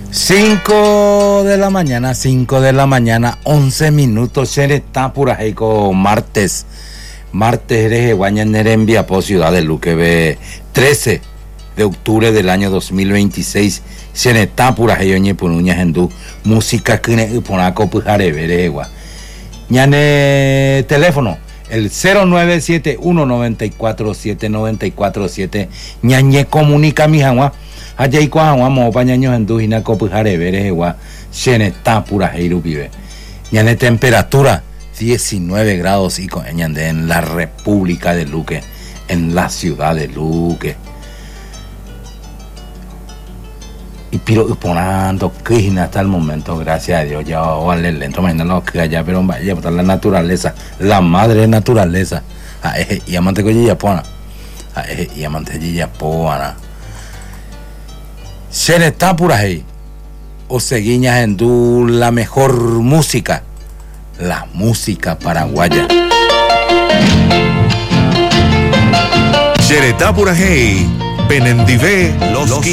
5 de la mañana, 11 minutos. Está por ahí con martes eres guañan Nerembia po Ciudad de Luque 13 de octubre del año 2026. Se está por ahí oñe por uñas hindú música que ne ponaco pujare veregua. Ñane teléfono el 0971947947 ñañe comunica mi jangua. Allá y cuando vamos a ñaños en Dujina copujare veregua, se está pura heiru vive. Ñane temperatura 19 grados y con en la República de Luque, en la ciudad de Luque. Y piro ponando que hasta el momento, gracias a Dios, ya vale lento, imagínalo que allá, pero vaya, por la naturaleza, la madre naturaleza. Y amante que ya pona, y amante ya pona. Se está por ahí, o seguiñas en la mejor música, la música paraguaya. Xeretá por ahí, Penendivé, los